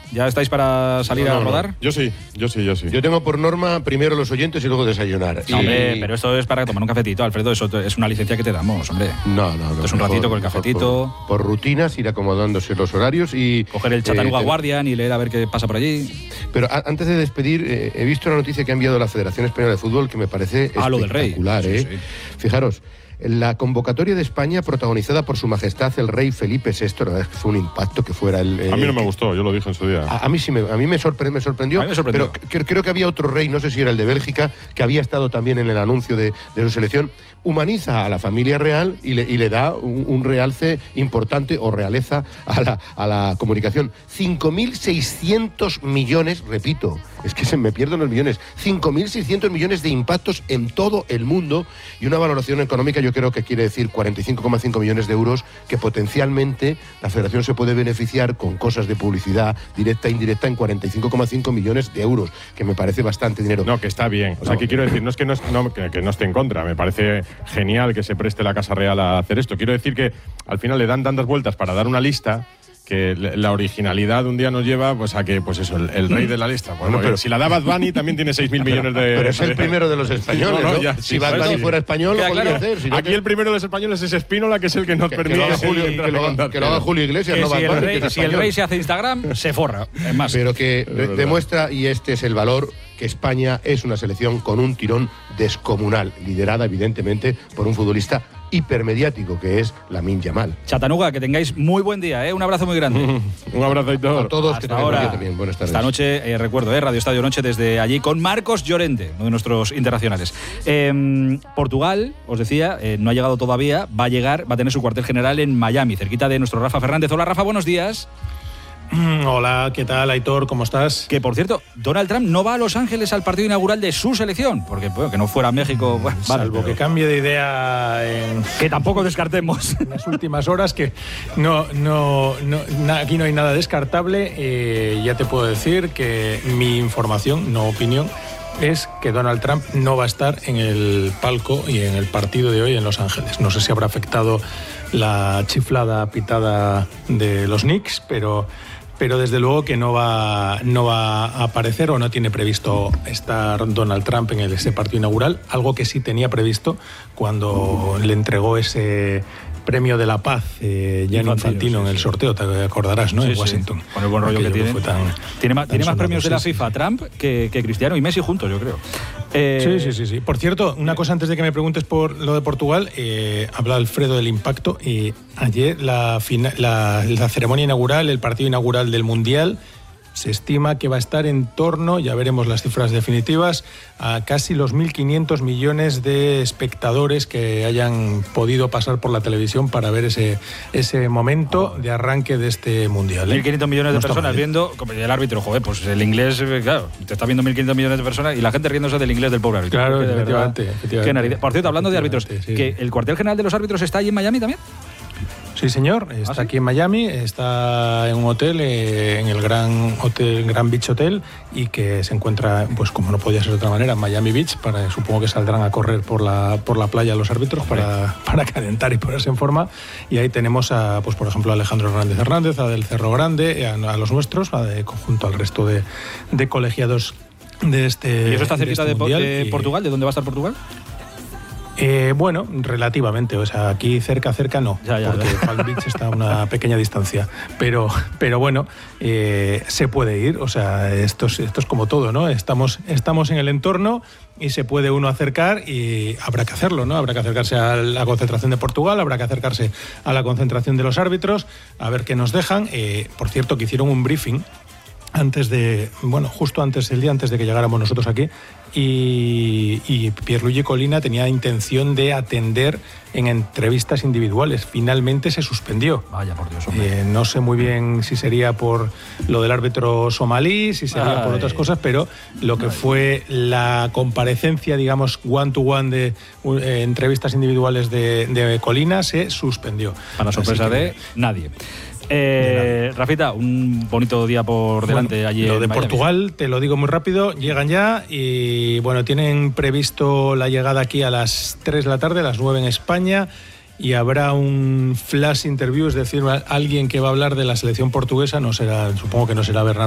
¿Ya estáis para salir a rodar? Yo sí. Yo tengo por norma primero los oyentes y luego desayunar. Hombre, pero esto es para tomar un cafetito, Alfredo. Eso es una licencia que te damos, hombre. No. Esto es un ratito con el cafetito. Por rutinas, ir acomodándose los horarios y... Coger el Chattanooga Guardian y leer a ver qué pasa por allí. Pero antes de despedir, he visto una noticia que ha enviado la Federación Española de Fútbol que me parece espectacular. Lo del Rey. Sí. Fijaros, la convocatoria de España protagonizada por Su Majestad el Rey Felipe VI, la verdad es que fue un impacto que fuera el... A mí no me gustó, yo lo dije en su día. A mí me sorprendió, pero creo que había otro rey, no sé si era el de Bélgica, que había estado también en el anuncio de su selección. Humaniza a la familia real y le da un realce importante o realeza a la comunicación. 5.600 millones, repito, es que se me pierden los millones, 5.600 millones de impactos en todo el mundo y una valoración económica, yo creo que quiere decir 45,5 millones de euros que potencialmente la Federación se puede beneficiar con cosas de publicidad directa e indirecta en 45,5 millones de euros, que me parece bastante dinero. No, que está bien. O sea, que quiero decir, no es que no esté en contra, me parece genial que se preste la Casa Real a hacer esto. Quiero decir que al final le dan tantas vueltas para dar una lista que la originalidad un día nos lleva pues a que, pues eso, el rey de la lista. Bueno, pero si la da Bad Bunny también tiene 6.000 millones de... Pero es el primero de los españoles, ¿no? Ya, si Bad Bunny fuera español, lo podría hacer. Si aquí el primero de los españoles es Espínola, que es el que nos permite... Que lo haga Julio Iglesias, no Bad Bunny. Si el rey se hace Instagram, se forra. Es más. Pero que demuestra, y este es el valor, que España es una selección con un tirón descomunal, liderada evidentemente por un futbolista hipermediático que es Lamine Yamal. Chattanooga, que tengáis muy buen día, ¿eh? Un abrazo muy grande. Un abrazo a todos. Hasta ahora. También. Buenas tardes. Esta noche, recuerdo, Radio Estadio Noche desde allí con Marcos Llorente, uno de nuestros internacionales. Portugal, os decía, no ha llegado todavía, va a tener su cuartel general en Miami, cerquita de nuestro Rafa Fernández. Hola Rafa, buenos días. Hola, ¿qué tal, Aitor? ¿Cómo estás? Que, por cierto, Donald Trump no va a Los Ángeles al partido inaugural de su selección, porque bueno, que no fuera a México... Bueno, salvo que cambie de idea que tampoco descartemos. En las últimas horas, que aquí no hay nada descartable. Ya te puedo decir que mi información, no opinión, es que Donald Trump no va a estar en el palco y en el partido de hoy en Los Ángeles. No sé si habrá afectado la chiflada pitada de los Knicks, pero desde luego que no va a aparecer o no tiene previsto estar Donald Trump en ese partido inaugural, algo que sí tenía previsto cuando le entregó ese premio de la paz Gianni Infantino en el sorteo, te acordarás, ¿no? Sí, en Washington. Sí. Con el buen rollo que tiene. Tiene más premios de la FIFA Trump que Cristiano y Messi juntos, yo creo. Sí. Por cierto, una cosa antes de que me preguntes por lo de Portugal, habla Alfredo del impacto. Ayer la ceremonia inaugural, el partido inaugural del Mundial, se estima que va a estar en torno, ya veremos las cifras definitivas, a casi los 1.500 millones de espectadores que hayan podido pasar por la televisión para ver ese momento de arranque de este Mundial. 1.500 millones de personas viendo, como el árbitro, joder, pues el inglés, claro, te está viendo 1.500 millones de personas y la gente riéndose del inglés del pobre árbitro. Claro, efectivamente. Por cierto, hablando de árbitros, sí. ¿Que el cuartel general de los árbitros está allí en Miami también? Sí, señor, está aquí en Miami, está en un hotel, en el Gran Beach Hotel, y que se encuentra, pues como no podía ser de otra manera, en Miami Beach. Supongo que saldrán a correr por la playa los árbitros para calentar y ponerse en forma. Y ahí tenemos pues por ejemplo, a Alejandro Hernández, a Del Cerro Grande, a los nuestros, junto al resto de colegiados de este. ¿Y eso está cerquita de Portugal? ¿De dónde va a estar Portugal? Bueno, relativamente, o sea, aquí cerca no, porque Palm Beach está a una pequeña distancia, pero bueno, se puede ir, o sea, esto es como todo, ¿no? Estamos en el entorno y se puede uno acercar y habrá que hacerlo, ¿no? Habrá que acercarse a la concentración de Portugal, habrá que acercarse a la concentración de los árbitros, a ver qué nos dejan. Por cierto, que hicieron un briefing justo el día antes de que llegáramos nosotros aquí, y Pierluigi Collina tenía intención de atender en entrevistas individuales. Finalmente se suspendió. Vaya, por Dios, no sé muy bien si sería por lo del árbitro somalí, si sería por otras cosas, pero lo que fue la comparecencia, digamos, one-to-one de entrevistas individuales de Collina se suspendió. Para sorpresa de nadie. Rafita, un bonito día por delante allí. Lo de Miami. Portugal, te lo digo muy rápido, llegan ya y bueno, tienen previsto la llegada aquí a las 3 de la tarde, a las 9 en España, y habrá un flash interview, es decir, alguien que va a hablar de la selección portuguesa. Supongo que no será Bernardo